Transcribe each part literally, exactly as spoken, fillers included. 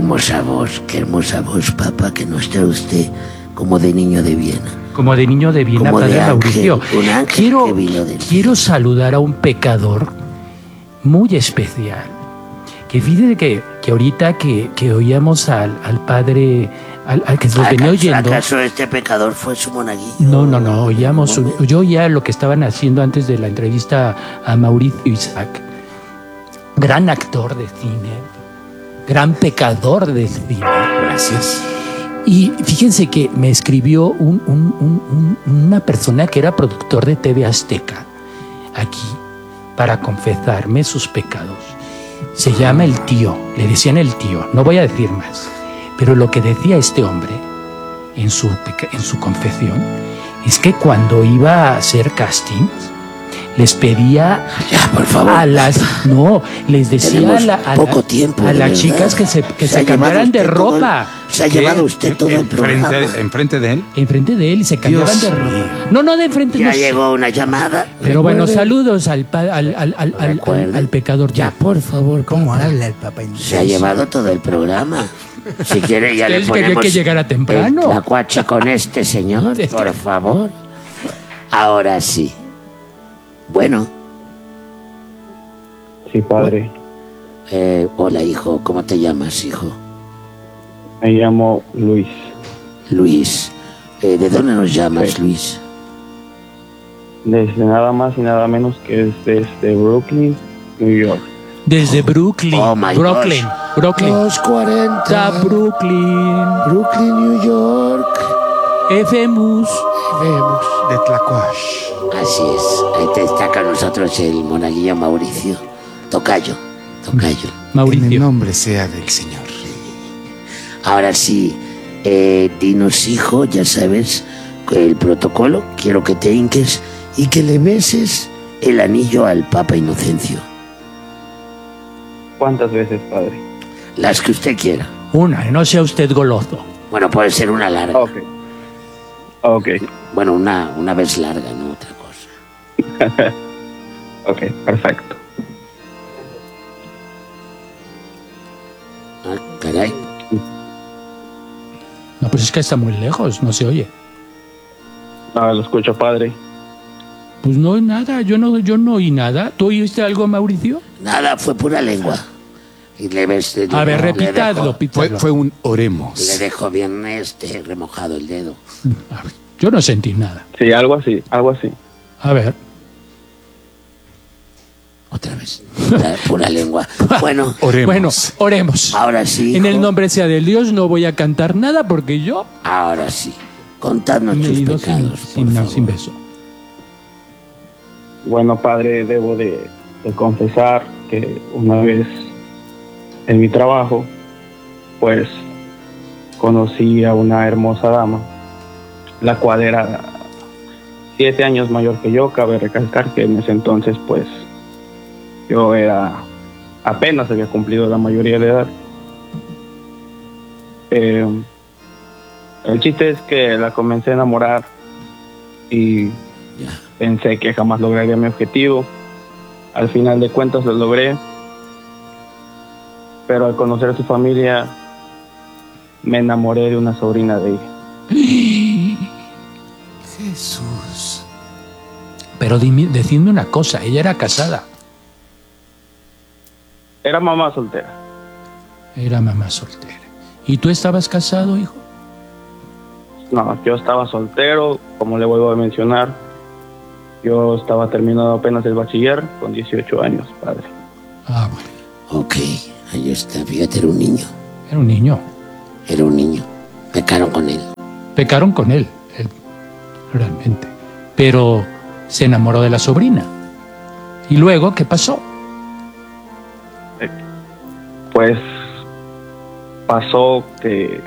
hermosa voz, qué hermosa voz, papá, que nos trae usted como de niño de Viena. Como de niño de Viena, Como padre de ángel, Mauricio. un ángel Quiero, que vino del quiero saludar a un pecador muy especial. Que fíjate que, que ahorita que, que oíamos al, al padre, al, al que nos venía ¿Acaso, oyendo. ¿Acaso este pecador fue su monaguillo? No, no, no, oíamos, un- yo oía lo que estaban haciendo antes de la entrevista a Mauricio Isaac. Gran actor de cine, gran pecador de cine. Gracias. Y fíjense que me escribió un- un- un- un- una persona que era productor de T V Azteca aquí para confesarme sus pecados. Se llama el tío, le decían el tío, no voy a decir más. Pero lo que decía este hombre en su, peca- en su confesión es que cuando iba a hacer castings les pedía Ya, por favor. a las no les decía a, Tenemos la- a poco la- tiempo, a de las verdad. chicas que se, que Se se ha llevado cambiaran de usted todo el- ropa. Se ha ¿Qué? llevado usted todo el programa. Enfrente, enfrente de él. Enfrente de él y se cambiaban Dios de ropa. mío. No, no, de enfrente. Ya no sé. llegó una llamada. Pero bueno, Recuerde- saludos al, pa- al, al, al, al, al, Recuerde. al pecador. Ya, por favor. ¿Cómo habla el papá? Se ha llevado todo el programa. Si quiere ya le Él quería ponemos que llegara temprano. el- la cuacha con este señor, por favor. Ahora sí. Bueno, Sí, padre. eh, hola hijo, ¿cómo te llamas, hijo? Me llamo Luis. Luis. Eh, ¿De dónde nos llamas, Sí. Luis? Desde nada más y nada menos que es desde Brooklyn, New York. Desde Brooklyn. Oh, my Brooklyn. gosh. Brooklyn. dos cuarenta. Da Brooklyn. Brooklyn, New York. Efemus. Vemos. De Tlacuash. Así es. Ahí te está con nosotros el monaguillo Mauricio. Tocayo. Tocayo. En el Mauricio. nombre sea del Señor. Ahora sí, eh, dinos, hijo, ya sabes el protocolo. Quiero que te hinques y que le beses el anillo al Papa Inocencio. ¿Cuántas veces, padre? Las que usted quiera. Una, no sea usted goloso. Bueno, puede ser una larga. Ok. Ok. Bueno, una, una vez larga, no otra cosa. Ok, perfecto. Ah, caray. No, pues es que está muy lejos, no se oye. Ah, lo escucho, padre. Pues no hay nada, yo no, yo no oí nada. ¿Tú oíste algo, Mauricio? Nada, fue pura lengua. Y le ves... le- A ver, le repitadlo, dejo- Fue, pitadlo. fue un Le oremos. dejo bien este remojado el dedo. A ver, yo no sentí nada. Sí, algo así, algo así. A ver. Otra vez. Pura, pura lengua. Bueno, Oremos. Bueno, oremos. ahora sí. En hijo. el nombre sea del Dios no voy a cantar nada porque yo Ahora sí. Contadnos me he tus ido sin, pecados, por sin, favor. sin beso. Bueno, padre, debo de, de confesar que una vez en mi trabajo, pues conocí a una hermosa dama, la cual era siete años mayor que yo. Cabe recalcar que en ese entonces, pues, yo era apenas había cumplido la mayoría de edad. Eh, el chiste es que la comencé a enamorar y Ya. pensé que jamás lograría mi objetivo. Al final de cuentas lo logré, pero al conocer a su familia me enamoré de una sobrina de ella. Jesús. Pero dime, decidme una cosa, ella era casada. Era mamá soltera. Era mamá soltera. ¿Y tú estabas casado, hijo? No, yo estaba soltero, como le vuelvo a mencionar. Yo estaba terminando apenas el bachiller con dieciocho años, padre. Ah, bueno. Ok, ahí está. Fíjate, era un niño. Era un niño. Era un niño. Pecaron con él. Pecaron con él, él, realmente. Pero se enamoró de la sobrina. ¿Y luego qué pasó? Pues pasó que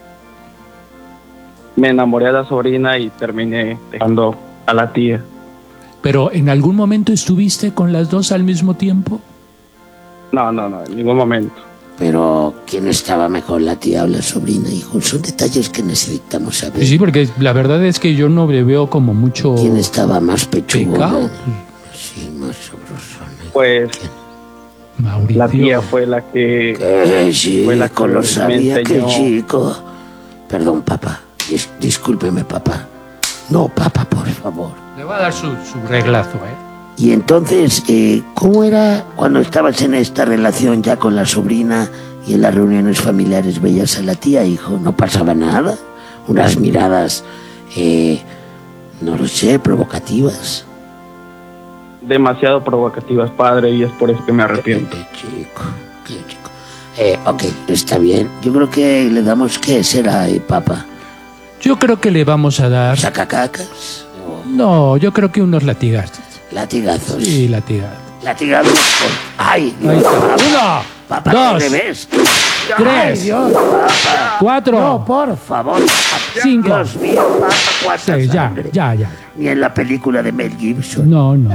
me enamoré de la sobrina y terminé dejando a la tía. ¿Pero en algún momento estuviste con las dos al mismo tiempo? No, no, no, en ningún momento. Pero, ¿quién estaba mejor, la tía o la sobrina, hijo? Son detalles que necesitamos saber. Sí, porque la verdad es que yo no le veo como mucho ¿Quién estaba más pecado. pechugón? Sí, más sabrosón. Pues Mauricio. La tía fue la que... Que sí, fue la que lo me sabía que enseñó. chico. Perdón, papá. Dis- discúlpeme, papá. No, papá, por favor. Le va a dar su, su reglazo, ¿eh? Y entonces, eh, ¿cómo era cuando estabas en esta relación ya con la sobrina y en las reuniones familiares veías a la tía, hijo? ¿No pasaba nada? Unas miradas, eh, no lo sé, provocativas. Demasiado provocativas, padre, y es por eso que me arrepiento. Qué chico, qué chico. Eh, ok, está bien. Yo creo que le damos, ¿qué será, eh, papá? Yo creo que le vamos a dar... ¿Sacacacas? ¿O No, yo creo que unos latigazos. latigazos? Sí, latigazos. Latigazos con... ¡Ay! Ahí está. Papá, Uno, papá, dos, ¿qué revés? tres, ¡Ay, Dios, papá! cuatro, No, por favor. cinco, Dios mío, papá, cuánta seis, ya, sangre. ya, ya. Ni en la película de Mel Gibson. No, no.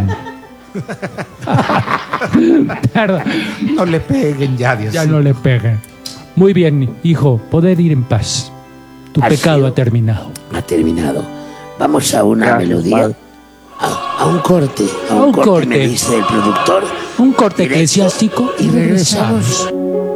Perdón, No le peguen ya, Dios. ya no le peguen. Muy bien, hijo, poder ir en paz. Tu Ha pecado sido- ha terminado. Ha terminado. Vamos a una Gracias, melodía. padre. A, a un corte. A A un, un corte, corte. me dice el productor. Un corte Directo. eclesiástico y Y regresamos. regresamos.